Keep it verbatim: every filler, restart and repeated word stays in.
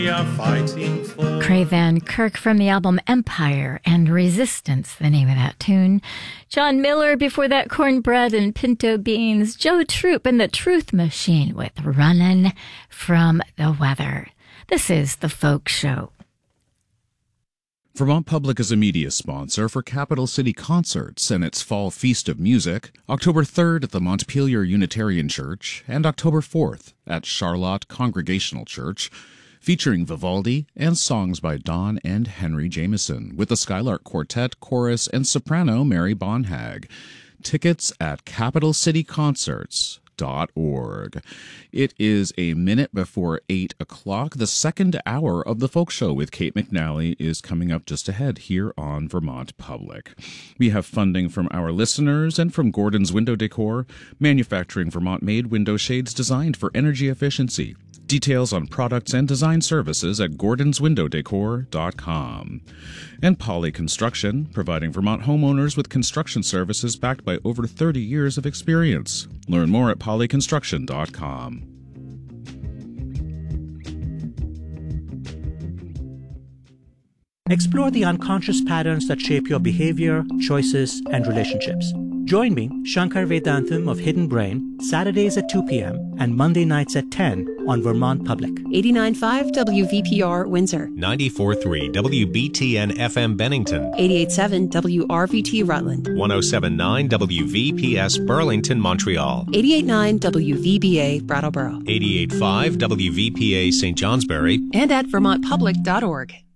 We are fighting for. Craig Van Kirk from the album Empire and Resistance, the name of that tune. John Miller before that, Cornbread and Pinto Beans. Joe Troop and the Truth Machine with Runnin' from the Weather. This is The Folk Show. Vermont Public is a media sponsor for Capital City Concerts and its Fall Feast of Music, October third at the Montpelier Unitarian Church and October fourth at Charlotte Congregational Church, featuring Vivaldi and songs by Don and Henry Jameson, with the Skylark Quartet, Chorus, and soprano Mary Bonhag. Tickets at capital city concerts dot org. It is a minute before eight o'clock. The second hour of the Folk Show with Kate McNally is coming up just ahead here on Vermont Public. We have funding from our listeners and from Gordon's Window Decor, manufacturing Vermont-made window shades designed for energy efficiency. Details on products and design services at gordons window decor dot com. And Poly Construction, providing Vermont homeowners with construction services backed by over thirty years of experience. Learn more at poly construction dot com. Explore the unconscious patterns that shape your behavior, choices, and relationships. Join me, Shankar Vedantam of Hidden Brain, Saturdays at two p.m. and Monday nights at ten on Vermont Public. eighty-nine point five W V P R Windsor. ninety-four point three W B T N F M Bennington. eighty-eight point seven W R V T Rutland. one oh seven point nine W V P S Burlington, Montreal. eighty-eight point nine W V B A Brattleboro. eighty-eight point five W V P A Saint Johnsbury. And at vermont public dot org.